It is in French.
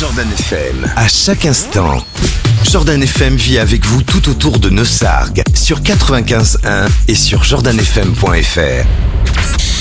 Jordan FM, à chaque instant. Jordan FM vit avec vous tout autour de Neussargues, sur 95.1 et sur jordanfm.fr.